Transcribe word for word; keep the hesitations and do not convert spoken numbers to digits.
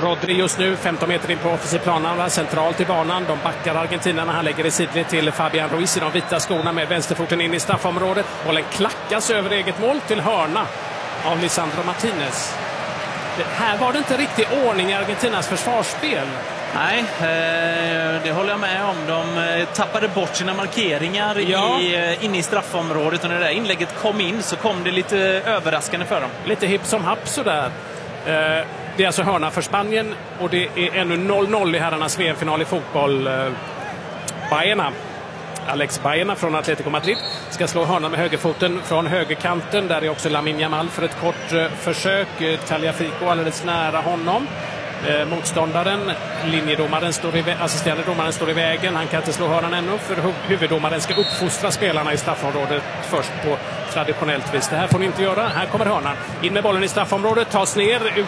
Rodri just nu, femton meter in på offensiv planen, centralt i banan. De backar Argentina när han lägger i sidled till Fabian Ruiz i de vita skorna med vänsterfoten in i straffområdet. Bollen klackas över eget mål till hörna av Lisandro Martinez. Det här var det inte riktigt ordning i Argentinas försvarsspel. Nej, det håller jag med om. De tappade bort sina markeringar ja. i, in i straffområdet. Och när det där inlägget kom in så kom det lite överraskande för dem. Lite hipp som happ sådär. Det är alltså hörna för Spanien och det är ännu noll noll i herrarnas V M-final i fotboll. Baena, Alex Baena från Atletico Madrid ska slå hörna med högerfoten från högerkanten. Där är också Lamine Yamal för ett kort försök. Tagliafico alldeles nära honom. Eh, motståndaren, linjedomaren står i, assisterande domaren står i vägen. Han kan inte slå hörnan ännu för hu huvuddomaren ska uppfostra spelarna i straffområdet först på traditionellt vis. Det här får ni inte göra. Här kommer hörnan. In med bollen i straffområdet, tas ner ut